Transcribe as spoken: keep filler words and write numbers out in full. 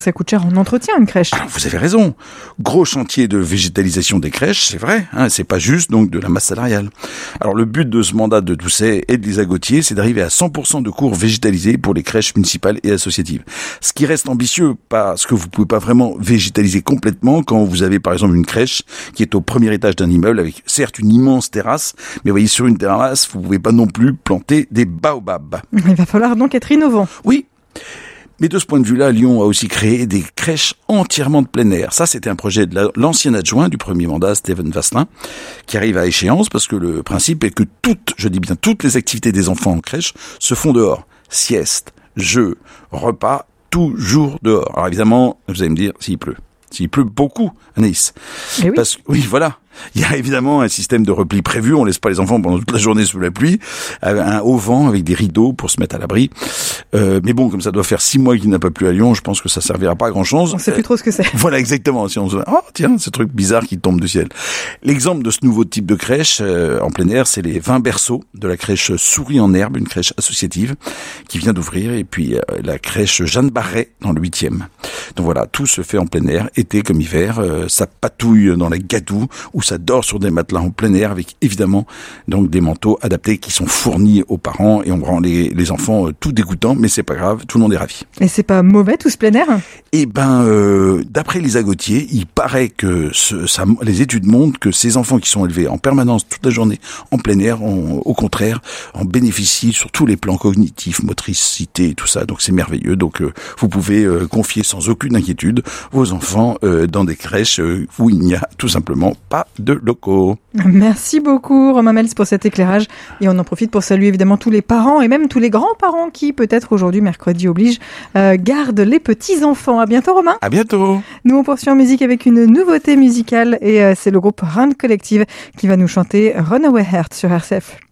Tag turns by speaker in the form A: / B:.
A: Ça coûte cher en entretien, une crèche.
B: Alors, vous avez raison. Gros chantier de végétalisation des crèches, c'est vrai. Hein, c'est pas juste donc de la masse salariale. Alors le but de ce mandat de Doucet et de Lisa Gauthier, c'est d'arriver à cent pour cent de cours végétalisés pour les crèches municipales et associatives. Ce qui reste ambitieux, parce que vous pouvez pas vraiment végétaliser complètement quand vous avez par exemple une crèche qui est au premier étage d'un immeuble avec certes une immense terrasse, mais vous voyez sur une terrasse, vous pouvez pas non plus planter des baobabs.
A: Il va falloir donc être innovant.
B: Oui. Mais de ce point de vue-là, Lyon a aussi créé des crèches entièrement de plein air. Ça, c'était un projet de la, l'ancien adjoint du premier mandat, Stéphane Vasselin, qui arrive à échéance parce que le principe est que toutes, je dis bien toutes les activités des enfants en crèche se font dehors. Sieste, jeux, repas, toujours dehors. Alors évidemment, vous allez me dire, s'il pleut. S'il pleut beaucoup à Nice.
A: Et oui.
B: Parce que, oui, voilà. Il y a évidemment un système de repli prévu. On laisse pas les enfants pendant toute la journée sous la pluie. Un haut vent avec des rideaux pour se mettre à l'abri. Euh, mais bon, comme ça doit faire six mois qu'il n'a pas plu à Lyon, je pense que ça servira pas à grand chose.
A: On sait plus trop ce que c'est.
B: Voilà, exactement. Si on se dit, oh, tiens, ce truc bizarre qui tombe du ciel. L'exemple de ce nouveau type de crèche, euh, en plein air, c'est les vingt berceaux de la crèche Souris en herbe, une crèche associative qui vient d'ouvrir. Et puis, euh, la crèche Jeanne Barret dans le huitième. Donc voilà, tout se fait en plein air, été comme hiver. Euh, ça patouille dans la gadoue ou ça dort sur des matelas en plein air avec évidemment donc des manteaux adaptés qui sont fournis aux parents et on rend les, les enfants euh, tout dégoûtants, mais c'est pas grave, tout le monde est ravi.
A: Et c'est pas mauvais tout ce plein air ?
B: Eh ben, euh, d'après Lisa Gauthier, il paraît que ce, ça, les études montrent que ces enfants qui sont élevés en permanence toute la journée en plein air, ont, au contraire, en bénéficient sur tous les plans cognitifs, motricité et tout ça. Donc c'est merveilleux. Donc euh, vous pouvez euh, confier sans aucune inquiétude vos enfants euh, dans des crèches euh, où il n'y a tout simplement pas de locaux.
A: Merci beaucoup Romain Mels pour cet éclairage et on en profite pour saluer évidemment tous les parents et même tous les grands-parents qui peut-être aujourd'hui, mercredi oblige, euh, gardent les petits-enfants. À bientôt Romain.
B: À bientôt.
A: Nous on poursuit en musique avec une nouveauté musicale et euh, c'est le groupe Run Collective qui va nous chanter Runaway Heart sur R C F.